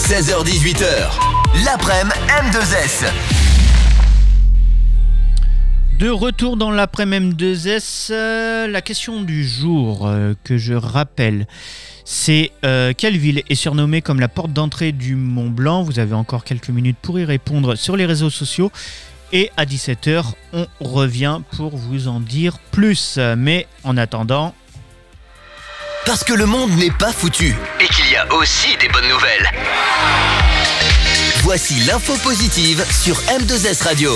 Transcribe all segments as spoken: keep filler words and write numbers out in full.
seize heures dix-huit heures, l'après-midi M deux S. De retour dans l'après-midi M deux S, euh, la question du jour euh, que je rappelle, c'est euh, quelle ville est surnommée comme la porte d'entrée du Mont Blanc? Vous avez encore quelques minutes pour y répondre sur les réseaux sociaux. Et à dix-sept heures, on revient pour vous en dire plus. Mais en attendant... Parce que le monde n'est pas foutu et qu'il y a aussi des bonnes nouvelles. Voici l'info positive sur M deux S Radio.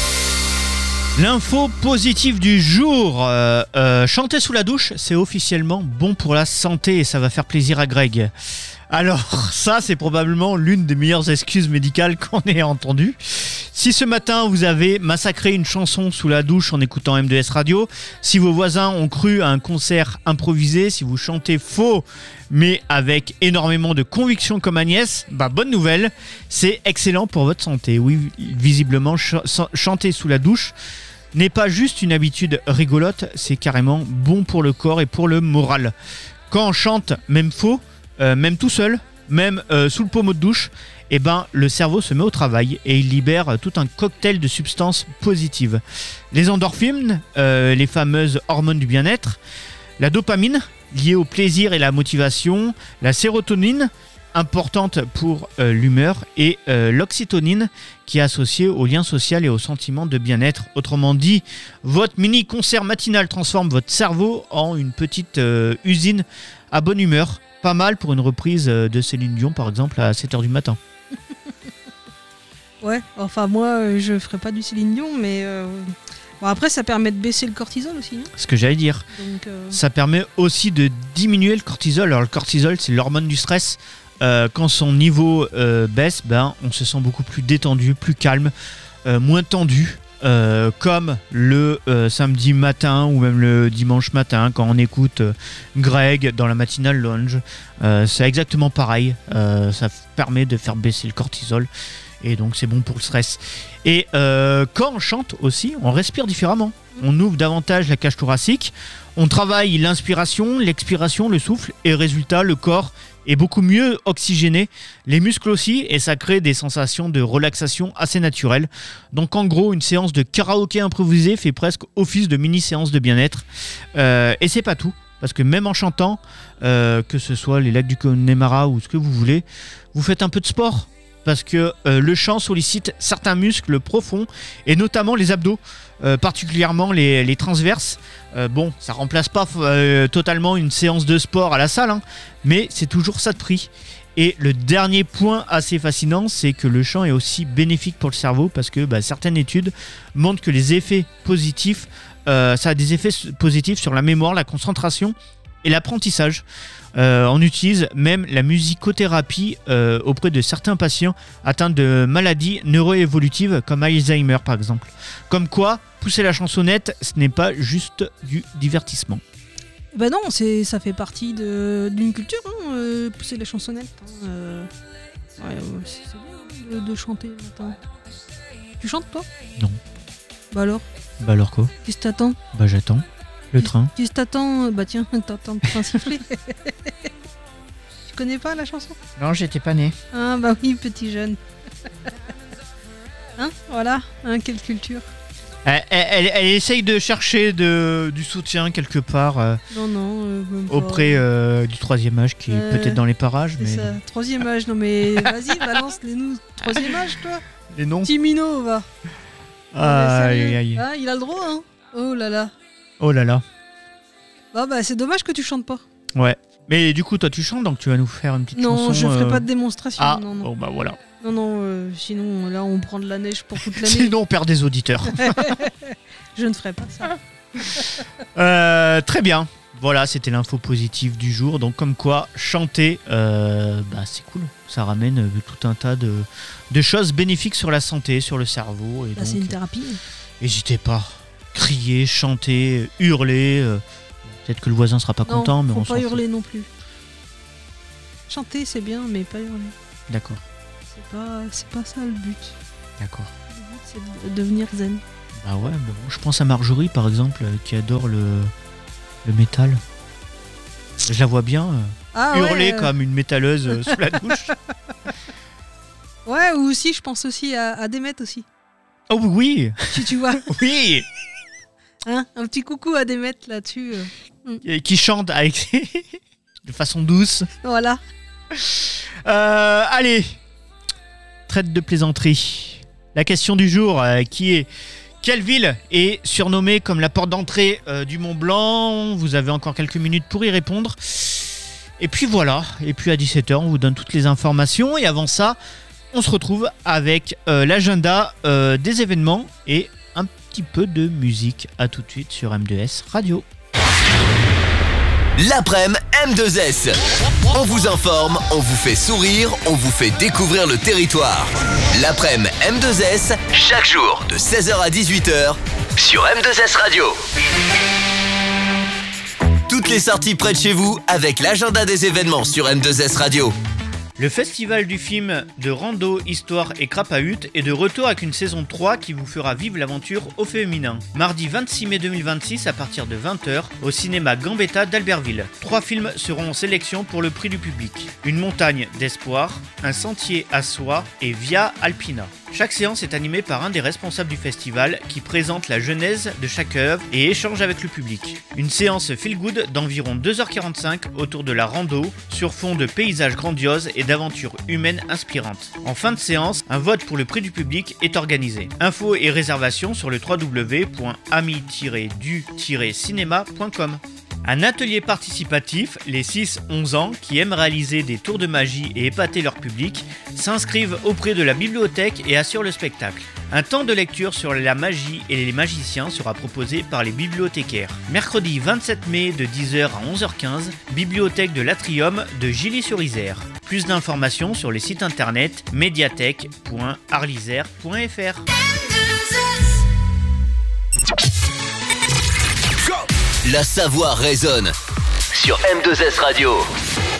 L'info positive du jour, euh, euh, chanter sous la douche, c'est officiellement bon pour la santé et ça va faire plaisir à Greg. Alors ça, c'est probablement l'une des meilleures excuses médicales qu'on ait entendues. Si ce matin, vous avez massacré une chanson sous la douche en écoutant M deux S Radio, si vos voisins ont cru à un concert improvisé, si vous chantez faux, mais avec énormément de conviction comme Agnès, bah bonne nouvelle, c'est excellent pour votre santé. Oui, visiblement, ch- chanter sous la douche n'est pas juste une habitude rigolote, c'est carrément bon pour le corps et pour le moral. Quand on chante, même faux, euh, même tout seul, même euh, sous le pommeau de douche, eh ben, le cerveau se met au travail et il libère tout un cocktail de substances positives. Les endorphines, euh, les fameuses hormones du bien-être, la dopamine, liée au plaisir et la motivation, la sérotonine, importante pour euh, l'humeur, et euh, l'oxytocine, qui est associée au lien social et au sentiment de bien-être. Autrement dit, votre mini-concert matinal transforme votre cerveau en une petite euh, usine à bonne humeur. Pas mal pour une reprise de Céline Dion, par exemple, à sept heures du matin. Ouais, enfin moi, je ferais pas du Céline Dion, mais... Euh... Bon, après, ça permet de baisser le cortisol aussi, non ? Ce que j'allais dire. Donc, euh... Ça permet aussi de diminuer le cortisol. Alors le cortisol, c'est l'hormone du stress. Euh, quand son niveau euh, baisse, ben, on se sent beaucoup plus détendu, plus calme, euh, moins tendu. Euh, comme le euh, samedi matin ou même le dimanche matin quand on écoute euh, Greg dans la matinale lounge. Euh, c'est exactement pareil. Euh, ça f- permet de faire baisser le cortisol. Et donc c'est bon pour le stress. Et euh, quand on chante aussi, on respire différemment. On ouvre davantage la cage thoracique. On travaille l'inspiration, l'expiration, le souffle. Et résultat, le corps est beaucoup mieux oxygéné. Les muscles aussi. Et ça crée des sensations de relaxation assez naturelles. Donc en gros, une séance de karaoké improvisé fait presque office de mini-séance de bien-être. Euh, et c'est pas tout. Parce que même en chantant, euh, que ce soit les lacs du Connemara ou ce que vous voulez, vous faites un peu de sport. Parce que euh, le chant sollicite certains muscles profonds et notamment les abdos, euh, particulièrement les, les transverses. Euh, bon, ça remplace pas euh, totalement une séance de sport à la salle, hein, mais c'est toujours ça de prix. Et le dernier point assez fascinant, c'est que le chant est aussi bénéfique pour le cerveau parce que bah, certaines études montrent que les effets positifs, euh, ça a des effets positifs sur la mémoire, la concentration et l'apprentissage. Euh, on utilise même la musicothérapie euh, auprès de certains patients atteints de maladies neuroévolutives comme Alzheimer par exemple. Comme quoi, pousser la chansonnette, ce n'est pas juste du divertissement. Ben non, c'est, ça fait partie de, d'une culture, hein, euh, pousser les chansonnettes. Hein, euh, ouais, c'est, c'est bien de, de chanter le matin. Tu chantes toi ? Non. Bah alors ? Bah alors quoi ? Qu'est-ce que t'attends ? Bah j'attends. Le train. Qu'est-ce que t'attends ? Bah tiens, t'attends le train siffler. Tu connais pas la chanson ? Non, j'étais pas né. Ah bah oui, petit jeune. Hein, voilà, hein, quelle culture. Elle, elle, elle essaye de chercher de, du soutien quelque part euh, Non, non. Euh, même pas. auprès euh, du troisième âge qui est Euh, peut-être dans les parages. C'est Mais... ça, troisième âge, non mais vas-y, balance-les-nous. Troisième âge, toi. Les noms. Timino, va. Ah, Ouais, aïe, sérieux. aïe. Ah, il a le droit, hein. Oh là là. Oh là là. Bah, bah, c'est dommage que tu chantes pas. Ouais. Mais du coup, toi, tu chantes, donc tu vas nous faire une petite Non, chanson. je ferai euh, pas de démonstration. Ah, non, non. bon, bah voilà. Non, non, euh, sinon, là, on prend de la neige pour toute l'année. Sinon, on perd des auditeurs. Je ne ferai pas ça. euh, très bien. Voilà, c'était l'info positive du jour. Donc, comme quoi, chanter, euh, bah, c'est cool. Ça ramène euh, tout un tas de, de choses bénéfiques sur la santé, sur le cerveau. Et Bah, donc, c'est une thérapie. n'hésitez pas. Crier, chanter, hurler. euh, Peut-être que le voisin sera pas Non, content, mais faut on pas s'en hurler fout. non plus. Chanter, c'est bien, mais pas hurler. D'accord, C'est pas, c'est pas ça le but. d'accord. Le but, c'est de devenir zen. Bah ouais, bah, je pense à Marjorie, par exemple, euh, qui adore le, le métal. Je la vois bien euh, Ah hurler ouais, euh, comme une métalleuse euh, sous la douche. Ouais, ou aussi, je pense aussi à, à Demet aussi. Oh oui. Tu, tu vois. Oui. Hein, un petit coucou à Demet là-dessus. Euh. Et qui chante avec de façon douce. Voilà. Euh, allez. Traite de plaisanterie. La question du jour euh, qui est: quelle ville est surnommée comme la porte d'entrée euh, du Mont Blanc? Vous avez encore quelques minutes pour y répondre. Et puis voilà. Et puis à dix-sept heures, on vous donne toutes les informations. Et avant ça, on se retrouve avec euh, l'agenda euh, des événements et un petit peu de musique. À tout de suite sur M deux S Radio. L'après-midi M deux S. On vous informe, on vous fait sourire, on vous fait découvrir le territoire. L'après-midi M deux S, chaque jour de seize heures à dix-huit heures sur M deux S Radio. Toutes les sorties près de chez vous avec l'agenda des événements sur M deux S Radio. Le festival du film de rando, histoire et crapahut est de retour avec une saison trois qui vous fera vivre l'aventure au féminin. Mardi vingt-six mai deux mille vingt-six à partir de vingt heures au cinéma Gambetta d'Albertville. Trois films seront en sélection pour le prix du public. Une montagne d'espoir, un sentier à soi et Via Alpina. Chaque séance est animée par un des responsables du festival qui présente la genèse de chaque œuvre et échange avec le public. Une séance feel good d'environ deux heures quarante-cinq autour de la rando sur fond de paysages grandioses et d'aventures humaines inspirantes. En fin de séance, un vote pour le prix du public est organisé. Infos et réservations sur le w w w point ami tiret du tiret cinéma point com. Un atelier participatif, les six onze ans qui aiment réaliser des tours de magie et épater leur public, s'inscrivent auprès de la bibliothèque et assurent le spectacle. Un temps de lecture sur la magie et les magiciens sera proposé par les bibliothécaires. Mercredi vingt-sept mai de dix heures à onze heures quinze, bibliothèque de l'Atrium de Gilly-sur-Isère. Plus d'informations sur les sites internet médiathèque point arlisère point f r. La Savoie résonne sur M deux S Radio.